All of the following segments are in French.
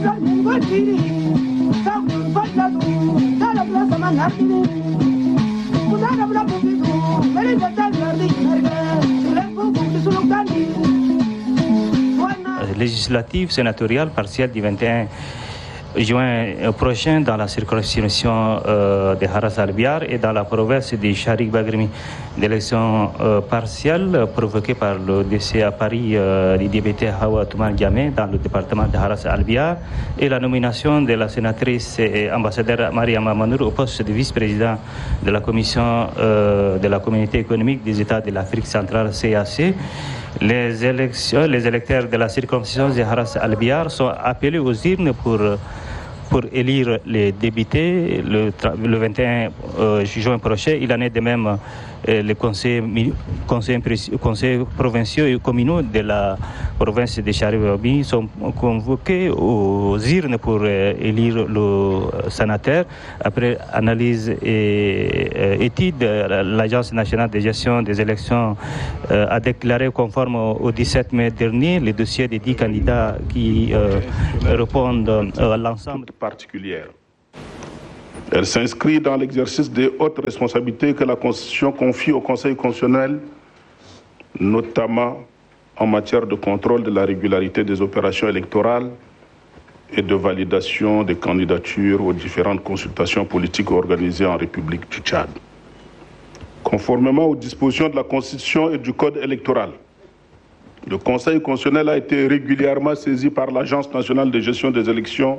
Législative sénatoriale partielle du 21 juin prochain dans la circonscription de Haras Albiar et dans la province de Charik Bagrimi. L'élection partielle provoquée par le décès à Paris du député Hawa Touman Diamé dans le département de Haras Albiar et la nomination de la sénatrice et ambassadeur Mariam Manour au poste de vice-président de la commission de la communauté économique des États de l'Afrique centrale CAC. Les électeurs de la circonscription de Haras Albiar sont appelés aux urnes pour élire les députés le 21 juin prochain. Il en est de même les conseils provinciaux et communaux de la province de Charik sont convoqués aux urnes pour élire le sénateur. Après analyse et étude, l'Agence nationale de gestion des élections a déclaré conforme au 17 mai dernier les dossiers des 10 candidats qui répondent à l'ensemble particulière. Elle s'inscrit dans l'exercice des hautes responsabilités que la Constitution confie au Conseil constitutionnel, notamment en matière de contrôle de la régularité des opérations électorales et de validation des candidatures aux différentes consultations politiques organisées en République du Tchad. Conformément aux dispositions de la Constitution et du Code électoral, le Conseil constitutionnel a été régulièrement saisi par l'Agence nationale de gestion des élections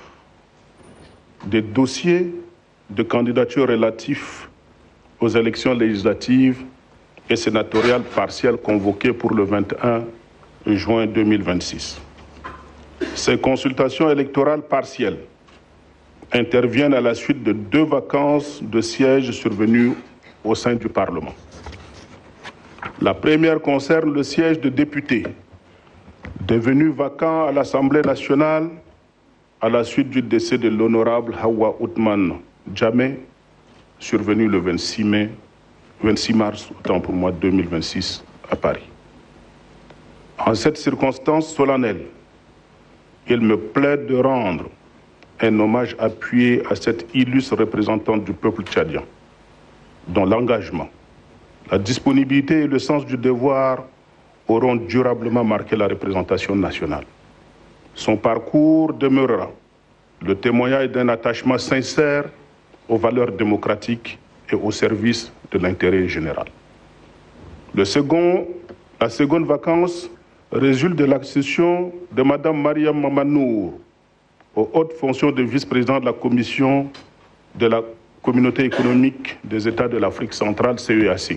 des dossiers de candidature relatifs aux élections législatives et sénatoriales partielles convoquées pour le 21 juin 2026. Ces consultations électorales partielles interviennent à la suite de 2 vacances de sièges survenues au sein du Parlement. La première concerne le siège de député, devenu vacant à l'Assemblée nationale à la suite du décès de l'honorable Hawa Touman Diamé, survenu le 26 mars, autant pour moi, 2026, à Paris. En cette circonstance solennelle, il me plaît de rendre un hommage appuyé à cette illustre représentante du peuple tchadien, dont l'engagement, la disponibilité et le sens du devoir auront durablement marqué la représentation nationale. Son parcours demeurera le témoignage d'un attachement sincère aux valeurs démocratiques et au service de l'intérêt général. La seconde vacance résulte de l'accession de Mme Mariam Manour aux hautes fonctions de vice-président de la Commission de la Communauté économique des États de l'Afrique centrale, CEAC.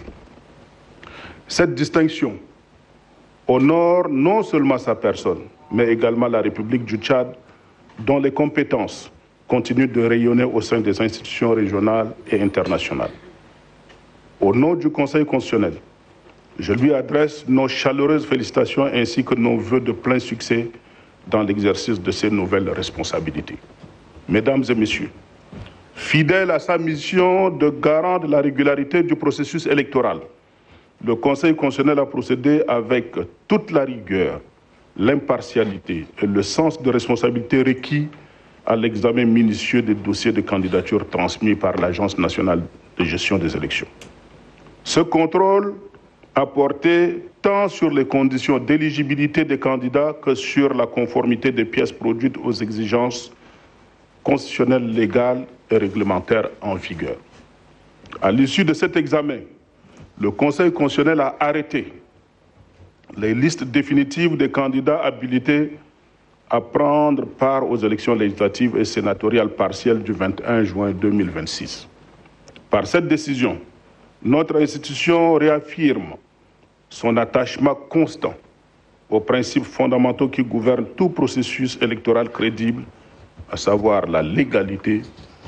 Cette distinction honore non seulement sa personne, mais également la République du Tchad, dont les compétences continuent de rayonner au sein des institutions régionales et internationales. Au nom du Conseil constitutionnel, je lui adresse nos chaleureuses félicitations ainsi que nos vœux de plein succès dans l'exercice de ces nouvelles responsabilités. Mesdames et messieurs, fidèle à sa mission de garant de la régularité du processus électoral, le Conseil constitutionnel a procédé avec toute la rigueur, l'impartialité et le sens de responsabilité requis à l'examen minutieux des dossiers de candidature transmis par l'Agence nationale de gestion des élections. Ce contrôle a porté tant sur les conditions d'éligibilité des candidats que sur la conformité des pièces produites aux exigences constitutionnelles, légales et réglementaires en vigueur. À l'issue de cet examen, le Conseil constitutionnel a arrêté les listes définitives des candidats habilités à prendre part aux élections législatives et sénatoriales partielles du 21 juin 2026. Par cette décision, notre institution réaffirme son attachement constant aux principes fondamentaux qui gouvernent tout processus électoral crédible, à savoir la légalité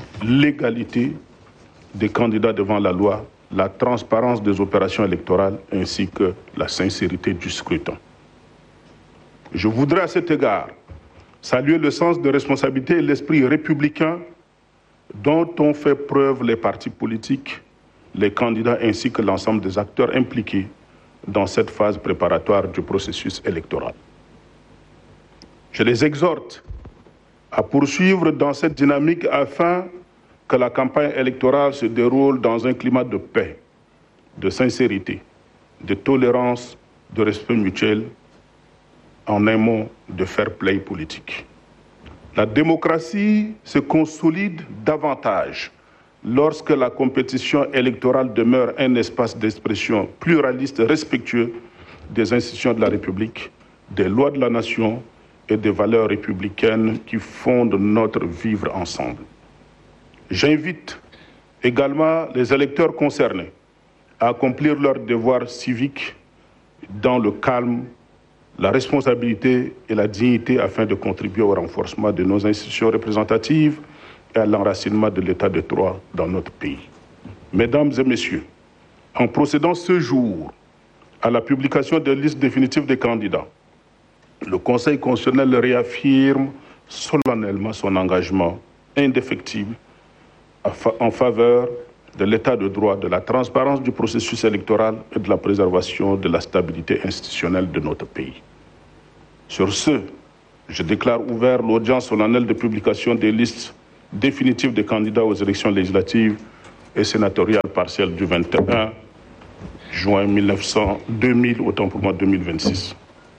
des candidats devant la loi, la transparence des opérations électorales ainsi que la sincérité du scrutin. Je voudrais à cet égard saluer le sens de responsabilité et l'esprit républicain dont ont fait preuve les partis politiques, les candidats ainsi que l'ensemble des acteurs impliqués dans cette phase préparatoire du processus électoral. Je les exhorte à poursuivre dans cette dynamique afin que la campagne électorale se déroule dans un climat de paix, de sincérité, de tolérance, de respect mutuel, en un mot, de fair play politique. La démocratie se consolide davantage lorsque la compétition électorale demeure un espace d'expression pluraliste, respectueux des institutions de la République, des lois de la nation et des valeurs républicaines qui fondent notre vivre ensemble. J'invite également les électeurs concernés à accomplir leur devoir civique dans le calme, la responsabilité et la dignité afin de contribuer au renforcement de nos institutions représentatives et à l'enracinement de l'état de droit dans notre pays. Mesdames et messieurs, en procédant ce jour à la publication des listes définitives des candidats, le Conseil constitutionnel réaffirme solennellement son engagement indéfectible en faveur de l'état de droit, de la transparence du processus électoral et de la préservation de la stabilité institutionnelle de notre pays. Sur ce, je déclare ouvert l'audience solennelle de publication des listes définitives des candidats aux élections législatives et sénatoriales partielles du 21 juin 2000, autant pour moi 2026.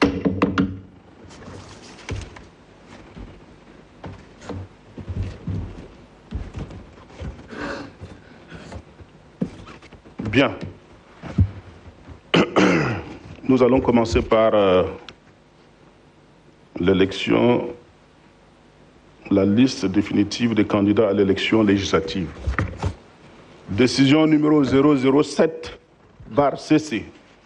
Bien. Nous allons commencer par l'élection, la liste définitive des candidats à l'élection législative. Décision numéro 007/CC,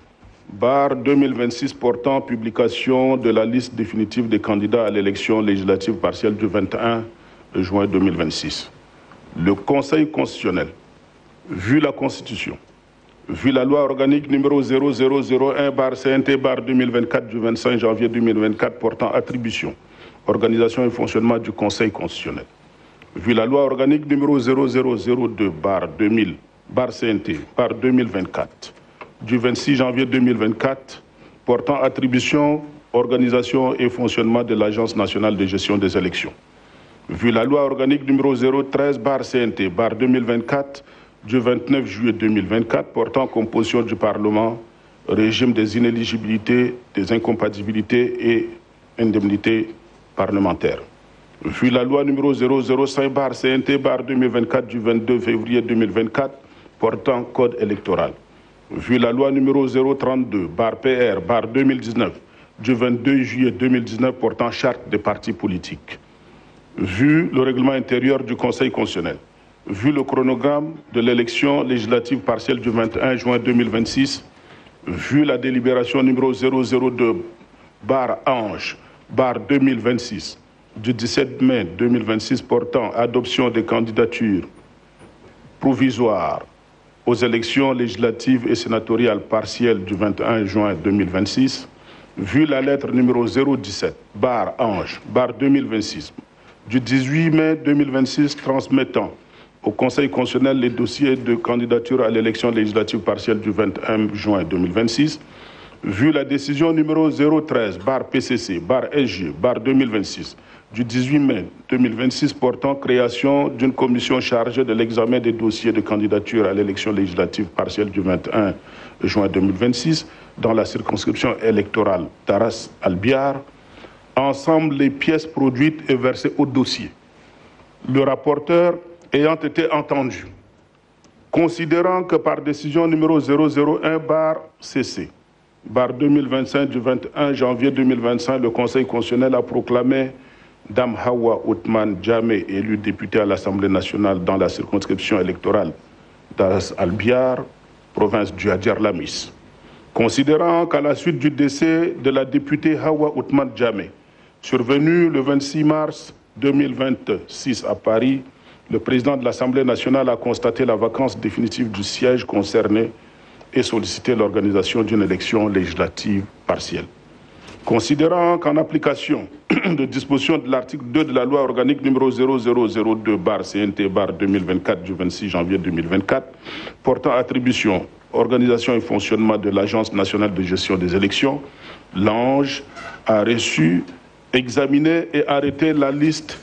2026 portant publication de la liste définitive des candidats à l'élection législative partielle du 21 juin 2026. Le Conseil constitutionnel, vu la Constitution, vu la loi organique numéro 0001/CNT/2024 du 25 janvier 2024 portant attribution, organisation et fonctionnement du Conseil constitutionnel, vu la loi organique numéro 0002/2000/CNT/2024 du 26 janvier 2024 portant attribution, organisation et fonctionnement de l'Agence nationale de gestion des élections, vu la loi organique numéro 013/CNT/2024 du 29 juillet 2024 portant composition du Parlement, régime des inéligibilités, des incompatibilités et indemnités parlementaires. Vu la loi numéro 005/CNT/2024 du 22 février 2024 portant code électoral. Vu la loi numéro 032/PR/2019 du 22 juillet 2019 portant charte des partis politiques. Vu le règlement intérieur du Conseil constitutionnel. Vu le chronogramme de l'élection législative partielle du 21 juin 2026, vu la délibération numéro 002/Ange/2026 du 17 mai 2026 portant adoption des candidatures provisoires aux élections législatives et sénatoriales partielles du 21 juin 2026, vu la lettre numéro 017/Ange/2026 du 18 mai 2026 transmettant au Conseil constitutionnel les dossiers de candidature à l'élection législative partielle du 21 juin 2026, vu la décision numéro 013/PCC/SG/2026 du 18 mai 2026 portant création d'une commission chargée de l'examen des dossiers de candidature à l'élection législative partielle du 21 juin 2026 dans la circonscription électorale d'Arras-Albiar, ensemble les pièces produites et versées au dossier. Le rapporteur ayant été entendu, considérant que par décision numéro 001/CC/2025 du 21 janvier 2025, le Conseil constitutionnel a proclamé Dame Hawa Othman Jammeh élue députée à l'Assemblée nationale dans la circonscription électorale d'Arras-Albiar, province du Hadjar-Lamis. Considérant qu'à la suite du décès de la députée Hawa Othman Jammeh, survenu le 26 mars 2026 à Paris, le président de l'Assemblée nationale a constaté la vacance définitive du siège concerné et sollicité l'organisation d'une élection législative partielle. Considérant qu'en application de dispositions de l'article 2 de la loi organique numéro 0002/CNT/2024 du 26 janvier 2024 portant attribution, organisation et fonctionnement de l'Agence nationale de gestion des élections, l'ANGE a reçu, examiné et arrêté la liste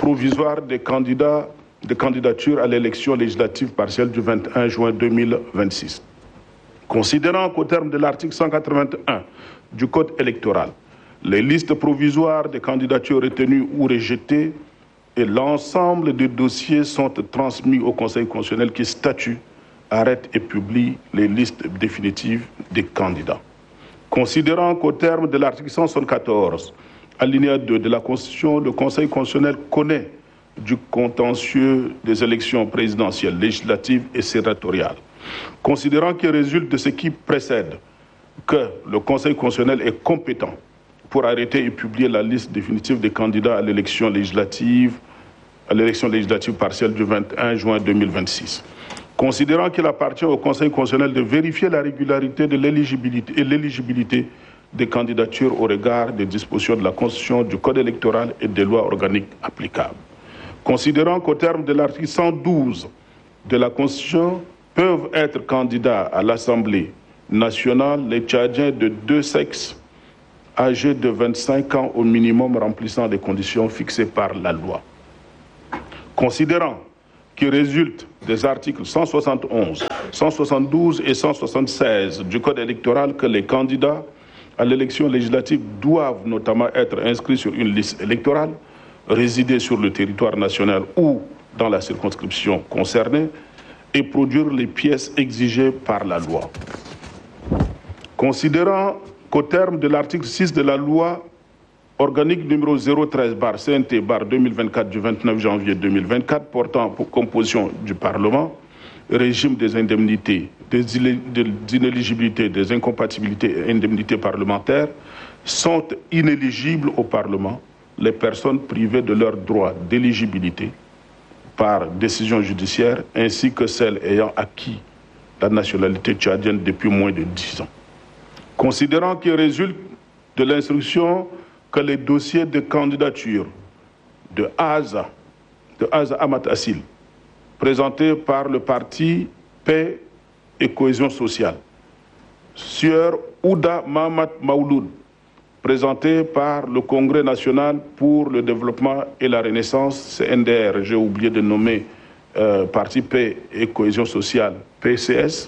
provisoire des candidatures à l'élection législative partielle du 21 juin 2026. Considérant qu'au terme de l'article 181 du Code électoral, les listes provisoires des candidatures retenues ou rejetées et l'ensemble des dossiers sont transmis au Conseil constitutionnel qui statue, arrête et publie les listes définitives des candidats. Considérant qu'au terme de l'article 174, alinéa 2 de la Constitution, le Conseil constitutionnel connaît du contentieux des élections présidentielles, législatives et sénatoriales. Considérant qu'il résulte de ce qui précède que le Conseil constitutionnel est compétent pour arrêter et publier la liste définitive des candidats à l'élection législative partielle du 21 juin 2026. Considérant qu'il appartient au Conseil constitutionnel de vérifier la régularité de l'éligibilité des candidatures au regard des dispositions de la Constitution, du Code électoral et des lois organiques applicables. Considérant qu'au terme de l'article 112 de la Constitution, peuvent être candidats à l'Assemblée nationale les Tchadiens de deux sexes âgés de 25 ans au minimum remplissant les conditions fixées par la loi. Considérant qu'il résulte des articles 171, 172 et 176 du Code électoral que les candidats à l'élection législative doivent notamment être inscrits sur une liste électorale, résider sur le territoire national ou dans la circonscription concernée, et produire les pièces exigées par la loi. Considérant qu'au terme de l'article 6 de la loi organique numéro 013/CNT/2024 du 29 janvier 2024 portant pour composition du Parlement, régime des indemnités, des inéligibilités, des incompatibilités et indemnités parlementaires, sont inéligibles au Parlement les personnes privées de leur droit d'éligibilité par décision judiciaire, ainsi que celles ayant acquis la nationalité tchadienne depuis moins de 10 ans. Considérant qu'il résulte de l'instruction que les dossiers de candidature de Aza Ahmad Assil, présentés par le parti Paix et Cohésion sociale, Sieur Ouda Mahamat Maouloud, présenté par le Congrès national pour le développement et la renaissance, CNDR, j'ai oublié de nommer Parti Paix et Cohésion sociale, PCS,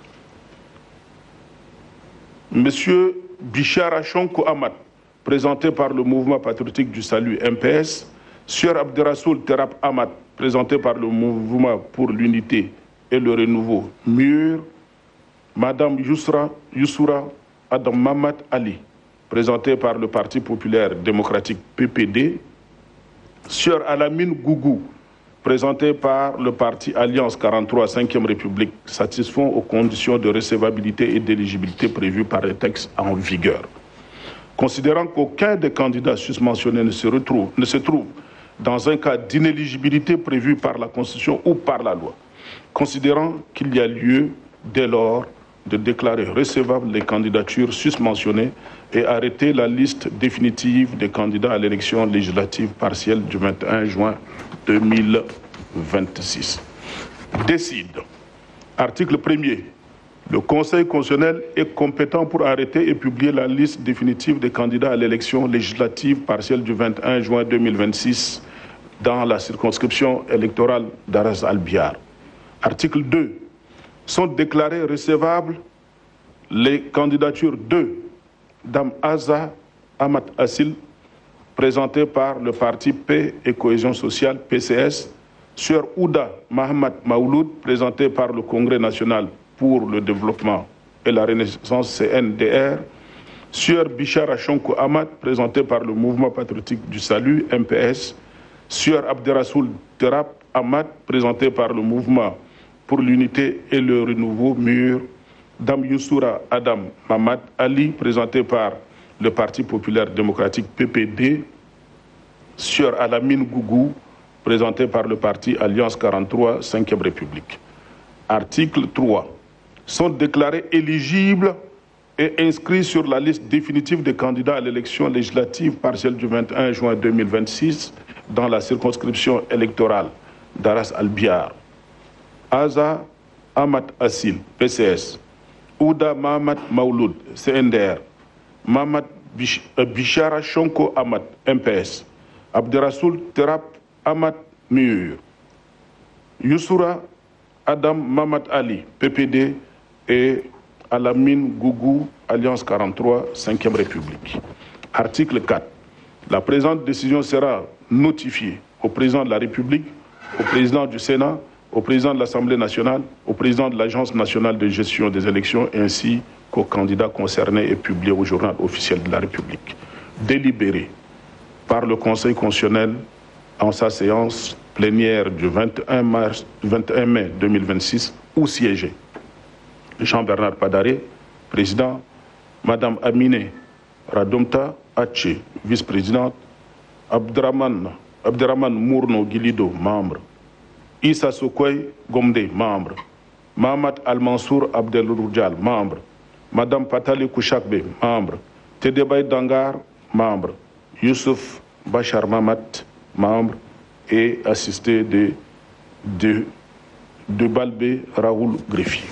Monsieur Bichara Chonko Ahmad, présenté par le Mouvement patriotique du salut, MPS, Sieur Abderrassoul Terap Ahmad, présenté par le Mouvement pour l'unité et le renouveau, MUR, Madame Youssoura Adam Mamad Ali, présenté par le Parti populaire démocratique PPD, Sieur Alamine Gougou, présenté par le parti Alliance 43 5e République, satisfont aux conditions de recevabilité et d'éligibilité prévues par les textes en vigueur. Considérant qu'aucun des candidats susmentionnés ne se trouve dans un cas d'inéligibilité prévu par la Constitution ou par la loi, considérant qu'il y a lieu dès lors de déclarer recevables les candidatures susmentionnées et arrêter la liste définitive des candidats à l'élection législative partielle du 21 juin 2026. Décide. Article 1er. Le Conseil constitutionnel est compétent pour arrêter et publier la liste définitive des candidats à l'élection législative partielle du 21 juin 2026 dans la circonscription électorale d'Aras Albiar. Article 2. Sont déclarées recevables les candidatures de Dame Aza Ahmad Assil, présentée par le parti Paix et Cohésion sociale, PCS, Sieur Ouda Mahamat Maouloud, présenté par le Congrès national pour le développement et la renaissance, CNDR, Sieur Bichara Chonko Ahmad, présenté par le Mouvement patriotique du salut, MPS, Sieur Abderrassoul Terap Ahmad, présenté par le Mouvement pour l'unité et le renouveau, MUR, Dame Youssoura Adam Mamad Ali, présenté par le Parti populaire démocratique PPD, Sieur Alamine Gougou, présenté par le parti Alliance 43 5e République. Article 3. Sont déclarés éligibles et inscrits sur la liste définitive des candidats à l'élection législative partielle du 21 juin 2026 dans la circonscription électorale d'Aras Albiar, Aza Ahmad Assil, PCS, Ouda Mahamat Maouloud, CNDR, Mahamat Bichara Chonko Ahmad, MPS, Abderrassoul Terap Amat Mur, Youssoura Adam Mamad Ali, PPD, et Alamine Gougou, Alliance 43, 5e République. Article 4. La présente décision sera notifiée au président de la République, au président du Sénat, au président de l'Assemblée nationale, au président de l'Agence nationale de gestion des élections, ainsi qu'aux candidats concernés et publiée au journal officiel de la République. Délibéré par le Conseil constitutionnel en sa séance plénière du 21 mai 2026, où siégeait Jean-Bernard Padaré, président, Madame Amine Radomta Haché, vice-présidente, Abderrahmane Mourno Guilido, membre, Issa Sokoy Gomde, membre, Mahamat Al-Mansour Abdelroudjal, membre, Madame Patali Kouchakbe, membre, Tedebay Dangar, membre, Youssouf Bachar Mamat, membre, et assisté de Balbé Raoul Greffier.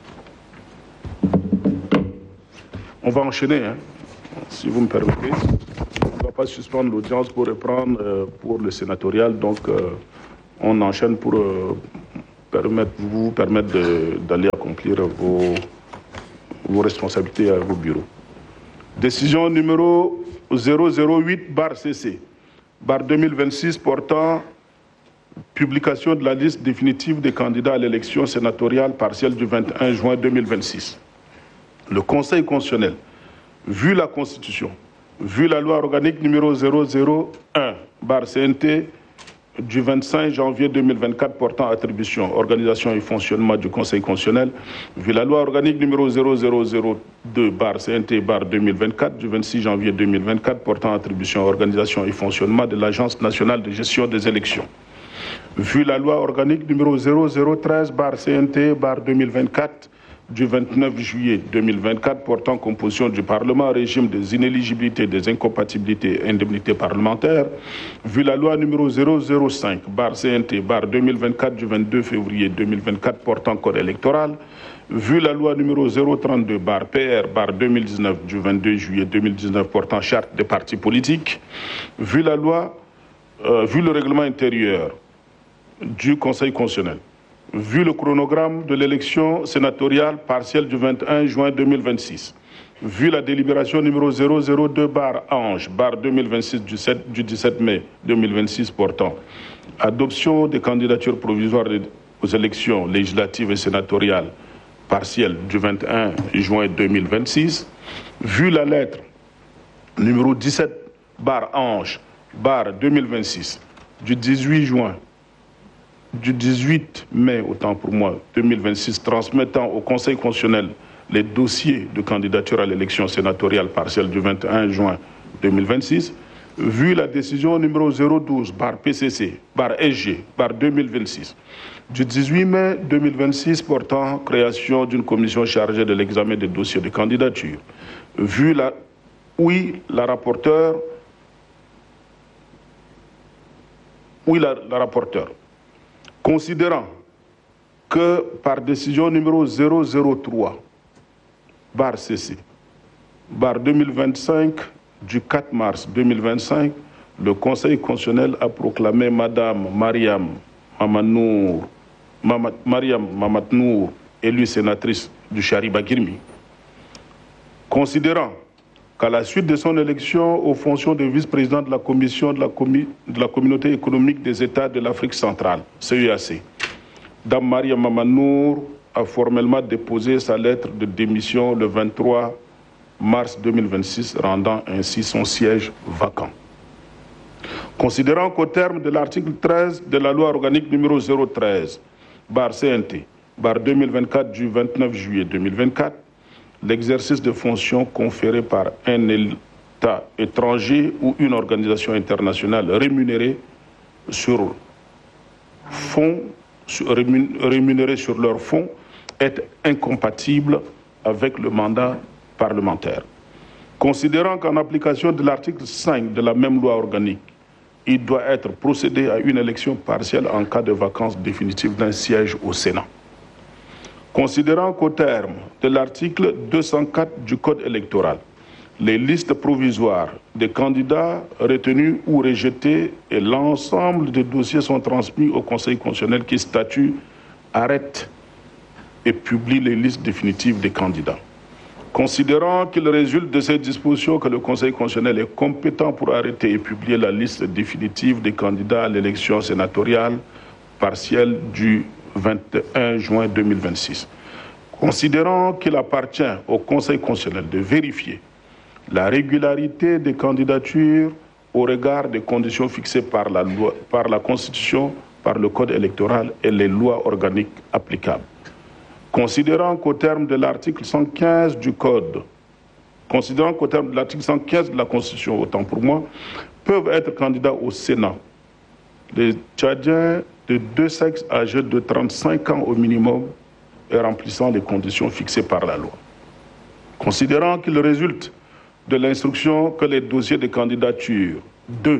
On va enchaîner, hein, si vous me permettez. On ne va pas suspendre l'audience pour reprendre pour le sénatorial, donc on enchaîne pour vous permettre d'aller accomplir vos responsabilités à vos bureaux. Décision numéro 008/CC, 2026 portant publication de la liste définitive des candidats à l'élection sénatoriale partielle du 21 juin 2026. Le Conseil constitutionnel, vu la Constitution, vu la loi organique numéro 001/CNT du 25 janvier 2024 portant attribution, organisation et fonctionnement du Conseil constitutionnel, vu la loi organique numéro 0002/CNT/2024 du 26 janvier 2024 portant attribution, organisation et fonctionnement de l'Agence nationale de gestion des élections, vu la loi organique numéro 0013/CNT/2024 du 29 juillet 2024 portant composition du Parlement, régime des inéligibilités, des incompatibilités et indemnités parlementaires, vu la loi numéro 005/CNT/2024 du 22 février 2024 portant code électoral, vu la loi numéro 032/PR/2019 du 22 juillet 2019 portant charte des partis politiques, vu la loi, vu le règlement intérieur du Conseil constitutionnel, vu le chronogramme de l'élection sénatoriale partielle du 21 juin 2026, vu la délibération numéro 002/ANGE/2026 du 17 mai 2026 portant adoption des candidatures provisoires aux élections législatives et sénatoriales partielles du 21 juin 2026, vu la lettre numéro 17/ANGE/2026 du 18 mai, autant pour moi, 2026, transmettant au Conseil constitutionnel les dossiers de candidature à l'élection sénatoriale partielle du 21 juin 2026, vu la décision numéro 012/PCC/SG/2026 du 18 mai 2026 portant création d'une commission chargée de l'examen des dossiers de candidature, vu la rapporteure, considérant que par décision numéro 003/CC/2025 du 4 mars 2025, le Conseil constitutionnel a proclamé Madame Mariam Mamatnour élue sénatrice du Chari-Bagirmi. Considérant qu'à la suite de son élection aux fonctions de vice-président de la Commission de la Communauté économique des États de l'Afrique centrale, CEAC, Dame Mariam Mamatnour a formellement déposé sa lettre de démission le 23 mars 2026, rendant ainsi son siège vacant. Considérant qu'au terme de l'article 13 de la loi organique numéro 013/CNT/2024 du 29 juillet 2024, l'exercice de fonctions conférées par un État étranger ou une organisation internationale rémunérée sur leurs fonds est incompatible avec le mandat parlementaire. Considérant qu'en application de l'article 5 de la même loi organique, il doit être procédé à une élection partielle en cas de vacance définitive d'un siège au Sénat. Considérant qu'au terme de l'article 204 du Code électoral, les listes provisoires des candidats retenus ou rejetés et l'ensemble des dossiers sont transmis au Conseil constitutionnel qui statue, arrête et publie les listes définitives des candidats. Considérant qu'il résulte de ces dispositions que le Conseil constitutionnel est compétent pour arrêter et publier la liste définitive des candidats à l'élection sénatoriale partielle du 21 juin 2026. Considérant qu'il appartient au Conseil constitutionnel de vérifier la régularité des candidatures au regard des conditions fixées par la loi, par la Constitution, par le Code électoral et les lois organiques applicables. Considérant qu'au terme de l'article 115 du Code, considérant qu'au terme de l'article 115 de la Constitution, autant pour moi, peuvent être candidats au Sénat les Tchadiens de deux sexes âgés de 35 ans au minimum et remplissant les conditions fixées par la loi. Considérant qu'il résulte de l'instruction que les dossiers de candidature de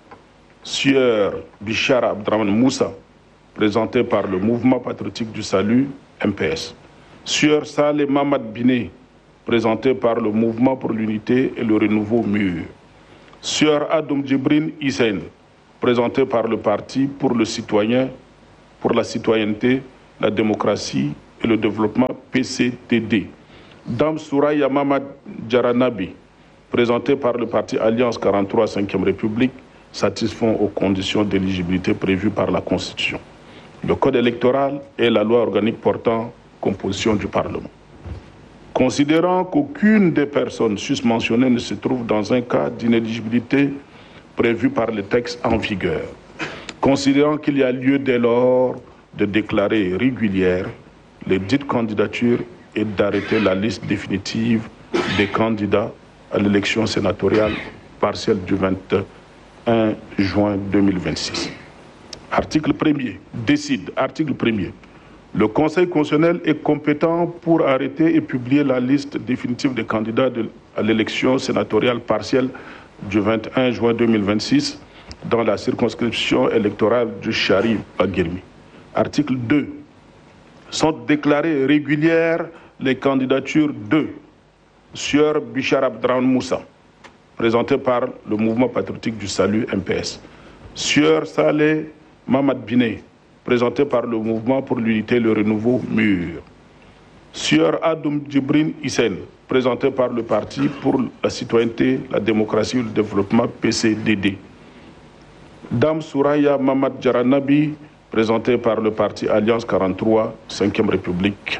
Sieur Bichara Abdraman Moussa, présenté par le Mouvement patriotique du salut, MPS, Sieur Saleh Mamad Biné, présenté par le Mouvement pour l'unité et le renouveau MUR, Sieur Adoum Djibrine Hissène, présenté par le Parti pour le citoyen, pour la citoyenneté, la démocratie et le développement PCTD, Dame Souraya Mamad Djaranabi, présenté par le Parti Alliance 43 5e République, satisfont aux conditions d'éligibilité prévues par la Constitution, le Code électoral et la loi organique portant composition du Parlement. Considérant qu'aucune des personnes susmentionnées ne se trouve dans un cas d'inéligibilité prévu par les textes en vigueur, considérant qu'il y a lieu dès lors de déclarer régulières les dites candidatures et d'arrêter la liste définitive des candidats à l'élection sénatoriale partielle du 21 juin 2026. Article 1er décide, article 1er, le Conseil constitutionnel est compétent pour arrêter et publier la liste définitive des candidats à l'élection sénatoriale partielle du 21 juin 2026 dans la circonscription électorale du Chari Baguirmi. Article 2. Sont déclarées régulières les candidatures de Sieur Bichara Abdraman Moussa, présenté par le Mouvement patriotique du salut MPS, Sieur Saleh Mamad Biné, présenté par le Mouvement pour l'unité et le renouveau MUR, Sieur Adoum Djibrine Hissène, présenté par le Parti pour la citoyenneté, la démocratie et le développement PCDD, Dame Souraya Mamad Djaranabi, présenté par le Parti Alliance 43 5e République.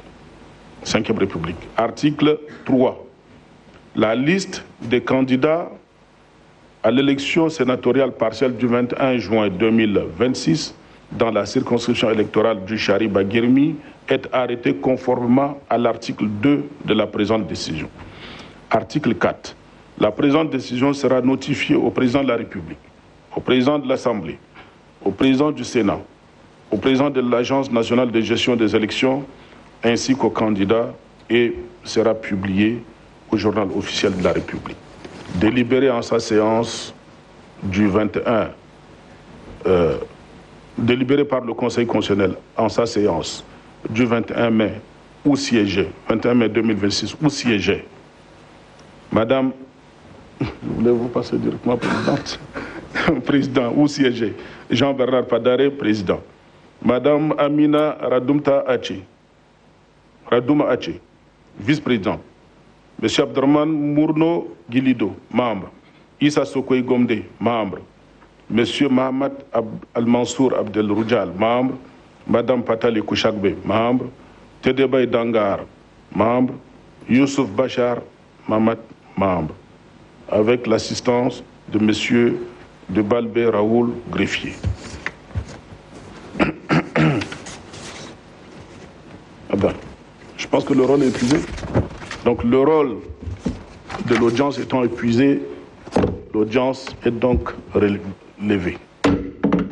Article 3. La liste des candidats à l'élection sénatoriale partielle du 21 juin 2026 dans la circonscription électorale du Chari Baguirmi est arrêtée conformément à l'article 2 de la présente décision. Article 4. La présente décision sera notifiée au président de la République, au président de l'Assemblée, au président du Sénat, au président de l'Agence nationale de gestion des élections ainsi qu'aux candidats et sera publiée au journal officiel de la République. Délibéré en sa séance du 21, délibéré par le Conseil constitutionnel en sa séance du 21 mai, où siégeait, 21 mai 2026, où siégeait Madame, voulez-vous passer directement présidente? Président, où siégeait Jean-Bernard Padaré, président. Madame Amina Radouma Ache, vice-présidente. Monsieur Abdraman Mourno Guilido, membre. Issa Sokoy Gomde, membre. Monsieur Mohamed Al-Mansour Abdel Roujal, membre. Madame Patali Kouchakbe, membre. Tedebay Dangar, membre. Youssouf Bachar Mamat, membre. Avec l'assistance de Monsieur de Balbé Raoul, greffier. Je pense que le rôle est épuisé. Donc le rôle de l'audience étant épuisé, l'audience est donc relevée.